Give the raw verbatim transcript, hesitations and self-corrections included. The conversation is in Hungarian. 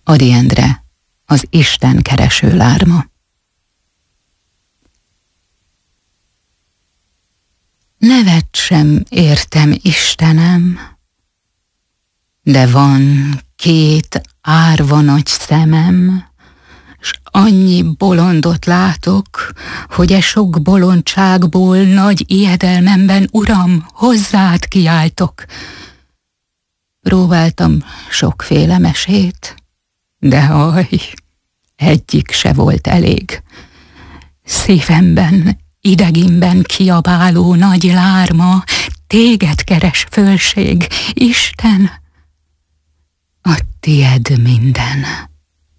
Ady Endre, az Isten kereső lárma. Nevet sem értem, Istenem, de van két árva nagy szemem, s annyi bolondot látok, hogy e sok bolondságból nagy ijedelmemben, Uram, hozzád kiáltok. Próbáltam sokféle mesét, de aj, egyik se volt elég. Szívemben, idegimben kiabáló nagy lárma, téged keres fölség, Isten, a tied minden.